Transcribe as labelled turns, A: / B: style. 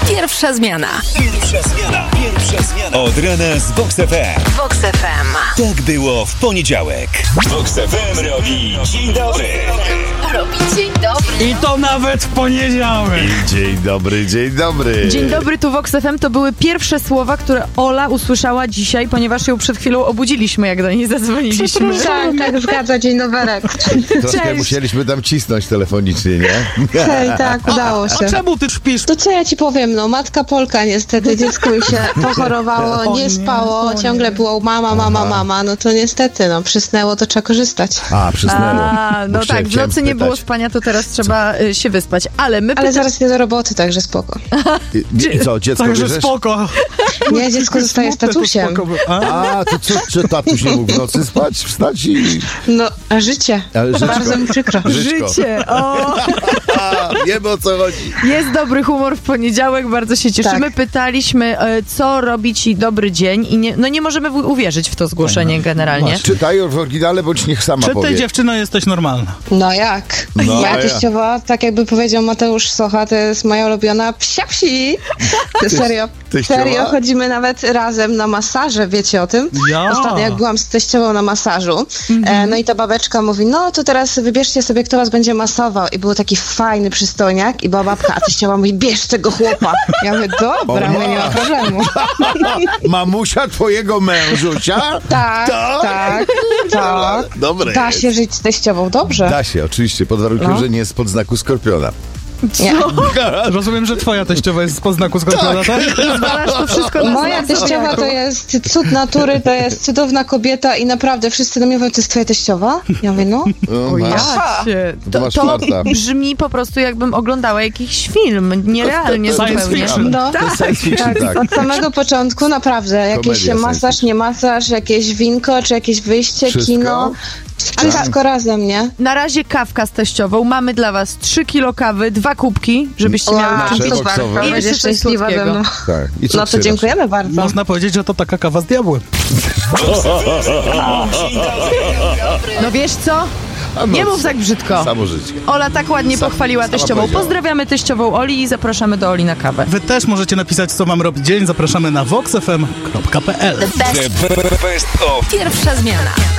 A: Pierwsza zmiana.
B: Pierwsza zmiana. Od rana z Vox FM.
A: Vox FM.
B: Tak było w poniedziałek. Vox FM robi dzień dobry.
A: Robi dzień dobry.
C: I to nawet w poniedziałek.
D: Dzień dobry, dzień dobry.
E: Dzień dobry, tu Vox FM. To były pierwsze słowa, które Ola usłyszała dzisiaj, ponieważ ją przed chwilą obudziliśmy, jak do niej zadzwoniliśmy.
F: Tak, zgadza, dzień doberek.
D: Troszkę musieliśmy tam cisnąć telefonicznie, nie?
F: Hej, tak, udało się.
C: A czemu ty śpisz?
F: To co ja ci powiem, no, matka Polka niestety, dziecko mi się pochorowało, nie spało, ciągle było mama, no to niestety, no, przysnęło, to trzeba korzystać.
D: A, przysnęło.
E: No tak, w nocy nie było spania, to teraz trzeba się wyspać. Ale
F: zaraz idę do roboty, także spoko.
D: I co, dziecko
C: Także
D: bierzesz?
C: spoko.
F: Nie, dziecko zostaje z tatusiem.
D: A, to co, czy tatuś nie mógł w nocy spać, wstać i...
F: No, a życie. Bardzo mi przykro.
E: Życie, o!
D: Wiemy, o co chodzi.
E: Jest dobry humor w poniedziałek, bardzo się cieszymy.
F: Tak.
E: Pytaliśmy, co robi ci dobry dzień i nie możemy uwierzyć w to zgłoszenie generalnie.
D: Czytaj w oryginale, bądź niech sama
C: Czy ty,
D: powie.
C: dziewczyno, jesteś normalna?
F: No jak?
D: No,
F: Moja
D: a ja.
F: teściowa, tak jakby powiedział Mateusz Socha, to jest moja ulubiona psia-psi. Serio.
D: Teściowa?
F: Serio, chodzimy nawet razem na masaże, wiecie o tym?
C: Ja.
F: Ostatnio jak byłam z teściową na masażu, no i ta babeczka mówi, no to teraz wybierzcie sobie, kto was będzie masował. I był taki fajny przystojniak i była babka, a teściowa mówi, bierz tego chłopa. Ja mówię, dobra,
D: O,
F: mówię, nie ma problemu.
D: Mamusia twojego mężusia?
F: Tak.
D: Dobre
F: Da
D: jest.
F: się żyć z teściową, dobrze.
D: Da się, oczywiście, pod warunkiem, że nie jest pod znaku Skorpiona.
F: Nie.
C: Rozumiem, że twoja teściowa jest z poznaku Skorpiona, tak?
E: Zwalasz to wszystko na
F: Moja
E: znak
F: teściowa
E: zodiaku.
F: to jest cud natury, to jest cudowna kobieta i naprawdę wszyscy do mnie mówią, to jest twoja teściowa? Ja mówię, no.
D: No,
E: O
D: masz.
E: jacie.
D: To masz
E: To
D: farta.
E: brzmi po prostu, jakbym oglądała jakiś film. Nierealnie
C: Science
E: zupełnie.
C: fiction.
F: No.
D: To jest science fiction, tak.
F: Od samego początku naprawdę, jakiś
D: Komedia
F: masaż,
D: science
F: nie masaż, jakieś winko, czy jakieś wyjście,
D: Wszystko?
F: kino. Wszystko razem, nie?
E: Na razie kawka z teściową. Mamy dla was 3 kilo kawy, 2 kubki, żebyście miały
D: Nasze
E: czym pić.
D: boksowe.
E: I jeszcze
F: Będzie
E: coś
F: szczęśliwa ze
E: słodkiego.
F: mną.
D: Tak. I co
F: No to
D: wspierasz?
F: dziękujemy bardzo.
C: Można powiedzieć, że to taka kawa z diabłem.
E: No wiesz co?
D: A no,
E: Nie mów tak brzydko.
D: Samo życie.
E: Ola tak ładnie pochwaliła
D: sama
E: teściową.
D: powiedziała.
E: Pozdrawiamy teściową Oli i zapraszamy do Oli na kawę.
C: Wy też możecie napisać, co mam robić dzień. Zapraszamy na voxfm.pl.
A: The best
B: The best of
A: Pierwsza zmiana.